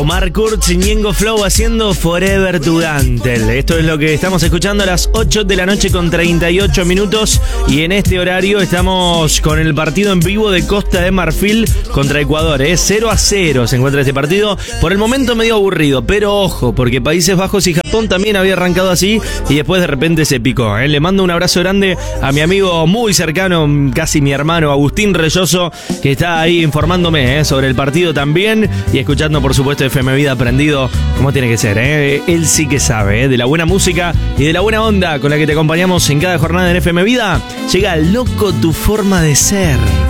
Omar Kurz y Ñengo Flow haciendo Forever to Gantel. Esto es lo que estamos escuchando a las 8 de la noche con 38 minutos. Y en este horario estamos con el partido en vivo de Costa de Marfil contra Ecuador. 0-0 se encuentra este partido. Por el momento medio aburrido, pero ojo, porque Países Bajos y Japón también había arrancado así y después de repente se picó. Le mando un abrazo grande a mi amigo muy cercano, casi mi hermano, Agustín Reyoso, que está ahí informándome sobre el partido también y escuchando, por supuesto, FM Vida prendido como tiene que ser. Él sí que sabe de la buena música y de la buena onda con la que te acompañamos en cada jornada en FM Vida. Llega Loco tu forma de ser.